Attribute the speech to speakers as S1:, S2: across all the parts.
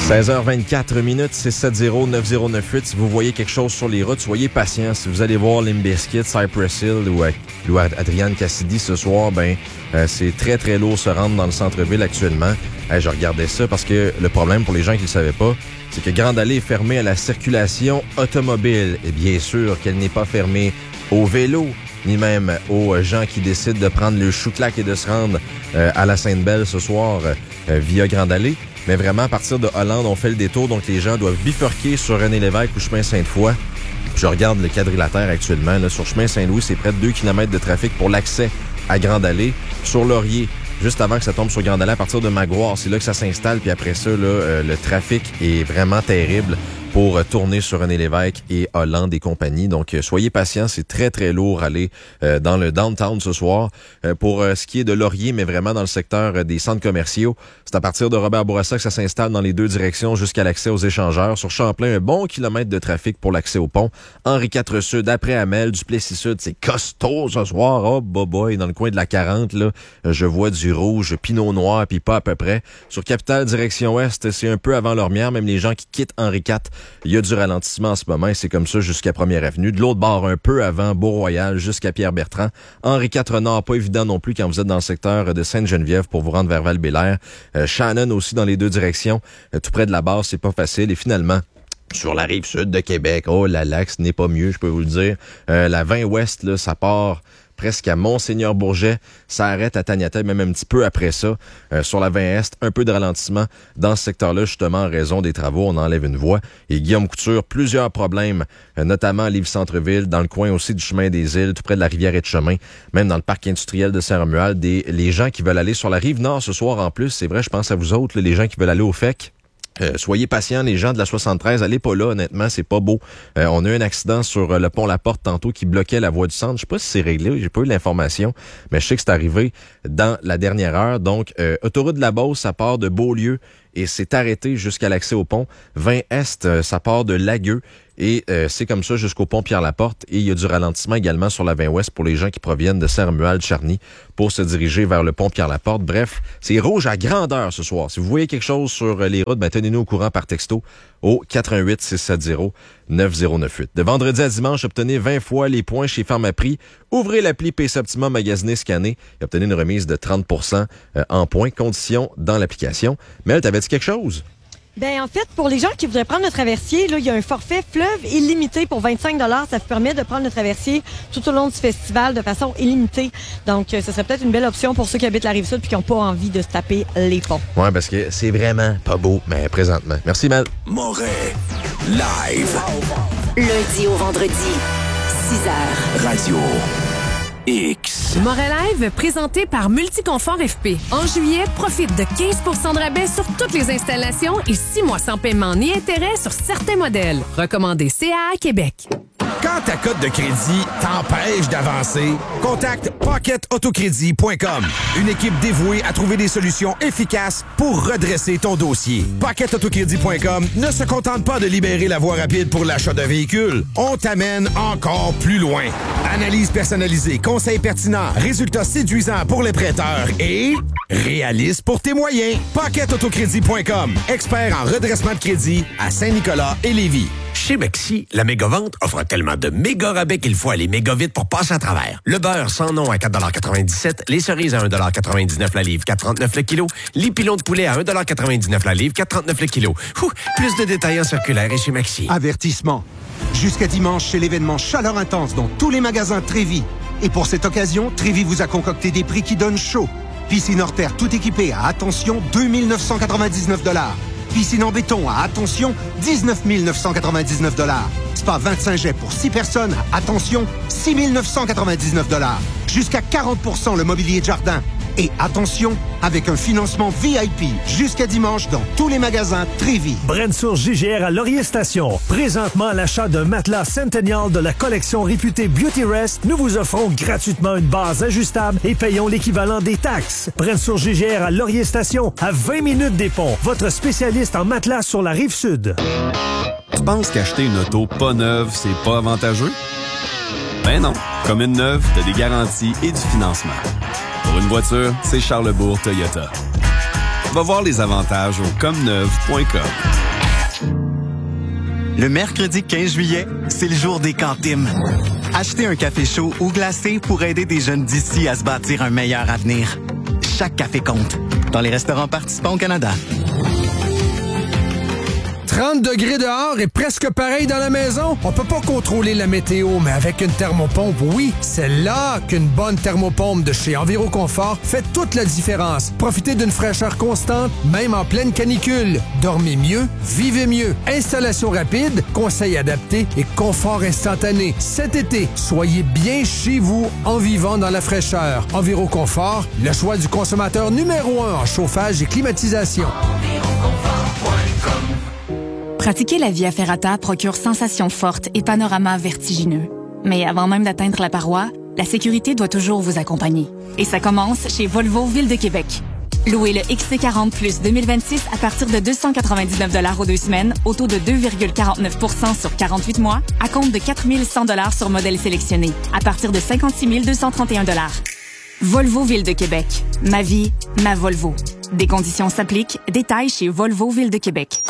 S1: 16h24, c'est 709098. Si vous voyez quelque chose sur les routes, soyez patient. Si vous allez voir Limp Bizkit, Cypress Hill ou Adrian Cassidy ce soir, c'est très, très lourd se rendre dans le centre-ville actuellement. Je regardais ça parce que le problème pour les gens qui ne le savaient pas, c'est que Grande Allée est fermée à la circulation automobile. Et bien sûr qu'elle n'est pas fermée aux vélos, ni même aux gens qui décident de prendre le chou-clac et de se rendre à la Sainte-Belle ce soir via Grande Allée. Mais vraiment, à partir de Hollande, on fait le détour, donc les gens doivent bifurquer sur René-Lévesque ou chemin Sainte-Foy. Je regarde le quadrilatère actuellement. Là, sur chemin Saint-Louis, c'est près de 2 km de trafic pour l'accès à Grande Allée. Sur Laurier, juste avant que ça tombe sur Grande Allée, à partir de Maguire, c'est là que ça s'installe. Puis après ça, le trafic est vraiment terrible pour tourner sur René-Lévesque et Hollande et compagnie. Donc, soyez patients, c'est très, très lourd aller dans le downtown ce soir. Pour ce qui est de Laurier, mais vraiment dans le secteur des centres commerciaux, c'est à partir de Robert-Bourassa que ça s'installe dans les deux directions jusqu'à l'accès aux échangeurs. Sur Champlain, un bon kilomètre de trafic pour l'accès au pont. Henri IV Sud, après Hamel, Duplessis Sud, c'est costaud ce soir. Oh, boy, dans le coin de la 40, là, je vois du rouge, pinot noir, puis pas à peu près. Sur Capitale, direction ouest, c'est un peu avant Lormière. Même les gens qui quittent Henri IV, il y a du ralentissement en ce moment et c'est comme ça jusqu'à Première Avenue. De l'autre bord, un peu avant Beau-Royal jusqu'à Pierre-Bertrand. Henri IV Nord, pas évident non plus quand vous êtes dans le secteur de Sainte-Geneviève pour vous rendre vers Val-Bélair. Shannon aussi dans les deux directions. Tout près de la base, c'est pas facile. Et finalement, sur la rive sud de Québec, oh la lac, n'est pas mieux, je peux vous le dire. La 20 ouest, là, ça part presque à Monseigneur-Bourget. Ça arrête à Tagnata, même un petit peu après ça. Sur la 20 Est, un peu de ralentissement dans ce secteur-là, justement, en raison des travaux. On enlève une voie. Et Guillaume Couture, plusieurs problèmes, notamment à Lévis-Centreville, dans le coin aussi du chemin des Îles, tout près de la rivière et de chemin, même dans le parc industriel de Saint-Romuald. Les gens qui veulent aller sur la rive nord ce soir en plus, c'est vrai, je pense à vous autres, là, les gens qui veulent aller au FEC. Soyez patients, les gens de la 73, allez pas là, honnêtement, c'est pas beau. On a eu un accident sur le pont La Porte tantôt qui bloquait la voie du centre. Je sais pas si c'est réglé, j'ai pas eu l'information, mais je sais que c'est arrivé dans la dernière heure. Donc, autoroute de la Beauce, ça part de Beaulieu et c'est arrêté jusqu'à l'accès au pont. 20 Est, ça part de Lagueux. Et c'est comme ça jusqu'au pont Pierre-Laporte. Et il y a du ralentissement également sur la 20 Ouest pour les gens qui proviennent de Saint-Romuald-Charny pour se diriger vers le pont Pierre-Laporte. Bref, c'est rouge à grandeur ce soir. Si vous voyez quelque chose sur les routes, tenez-nous au courant par texto au 88 670 9098. De vendredi à dimanche, obtenez 20 fois les points chez Pharmaprix. Ouvrez l'appli PC Optima, magasinez, scannez et obtenez une remise de 30% en points. Conditions dans l'application. Mel, t'avais-tu quelque chose?
S2: En fait, pour les gens qui voudraient prendre le traversier, là, il y a un forfait fleuve illimité pour 25 $. Ça vous permet de prendre le traversier tout au long du festival de façon illimitée. Donc, ce serait peut-être une belle option pour ceux qui habitent la Rive-Sud et qui n'ont pas envie de se taper les ponts.
S1: Ouais, parce que c'est vraiment pas beau, mais présentement. Merci, Mel.
S3: Moret, live.
S4: Lundi au vendredi, 6h.
S3: Radio X.
S5: Moret Live, présenté par Multiconfort FP. En juillet, profite de 15 % de rabais sur toutes les installations et 6 mois sans paiement ni intérêt sur certains modèles. Recommandé CAA Québec.
S3: Quand ta cote de crédit t'empêche d'avancer, contacte PocketAutoCrédit.com. Une équipe dévouée à trouver des solutions efficaces pour redresser ton dossier. PocketAutoCrédit.com ne se contente pas de libérer la voie rapide pour l'achat d'un véhicule. On t'amène encore plus loin. Analyse personnalisée, conseils pertinents, résultats séduisants pour les prêteurs et réaliste pour tes moyens. PocketAutoCrédit.com. Expert en redressement de crédit à Saint-Nicolas et Lévis.
S6: Chez Maxi, la méga-vente offre tellement de méga rabais qu'il faut aller méga vite pour passer à travers. Le beurre sans nom à 4,97 $, les cerises à 1,99 $ la livre, 4,39 le kilo, les pilons de poulet à 1,99 $ la livre, 4,39 le kilo. Plus de détails en circulaire et chez Maxi.
S7: Avertissement. Jusqu'à dimanche, c'est l'événement Chaleur Intense dans tous les magasins Trévis. Et pour cette occasion, Trévis vous a concocté des prix qui donnent chaud. Piscine hors terre tout équipée à, attention, 2 999 $. Piscine en béton à, attention, 19 999 $. Spa 25 jets pour 6 personnes à, attention, 6 999 $. Jusqu'à 40% le mobilier de jardin. Et attention, avec un financement VIP jusqu'à dimanche dans tous les magasins Trévis.
S8: Brensour JGR à Laurier Station. Présentement, à l'achat d'un matelas Centennial de la collection réputée Beauty Rest, nous vous offrons gratuitement une base ajustable et payons l'équivalent des taxes. Brensour JGR à Laurier Station, à 20 minutes des ponts. Votre spécialiste en matelas sur la Rive-Sud.
S9: Tu penses qu'acheter une auto pas neuve, c'est pas avantageux? Ben non. Comme une neuve, t'as des garanties et du financement. Pour une voiture, c'est Charlesbourg Toyota. Va voir les avantages au comneuve.com.
S10: Le mercredi 15 juillet, c'est le jour des cantines. Achetez un café chaud ou glacé pour aider des jeunes d'ici à se bâtir un meilleur avenir. Chaque café compte. Dans les restaurants participants au Canada.
S11: 30 degrés dehors et presque pareil dans la maison? On peut pas contrôler la météo, mais avec une thermopompe, oui, c'est là qu'une bonne thermopompe de chez Enviroconfort fait toute la différence. Profitez d'une fraîcheur constante, même en pleine canicule. Dormez mieux, vivez mieux. Installation rapide, conseils adaptés et confort instantané. Cet été, soyez bien chez vous en vivant dans la fraîcheur. Enviroconfort, le choix du consommateur numéro 1 en chauffage et climatisation.
S12: Pratiquer la Via Ferrata procure sensations fortes et panoramas vertigineux. Mais avant même d'atteindre la paroi, la sécurité doit toujours vous accompagner. Et ça commence chez Volvo Ville de Québec. Louez le XC40 Plus 2026 à partir de 299 $ aux 2 semaines, au taux de 2,49 % sur 48 mois, à compte de 4 100 $ sur modèle sélectionné, à partir de 56 231 $. Volvo Ville de Québec. Ma vie, ma Volvo. Des conditions s'appliquent. Détails chez Volvo Ville de Québec.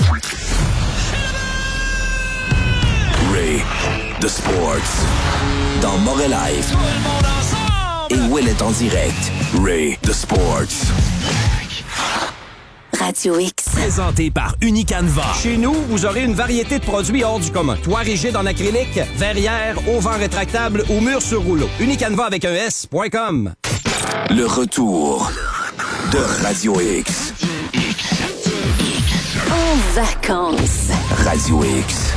S13: Ray, The Sports, dans Montréal Live. Et Will est en direct. Ray, The Sports.
S4: Radio X.
S14: Présenté par Unicanva. Chez nous, vous aurez une variété de produits hors du commun. Toit rigide en acrylique, verrière, auvent rétractable ou mur sur rouleau. Unicanva avec un S.com.
S13: Le retour de Radio X.
S4: En vacances.
S13: Radio X.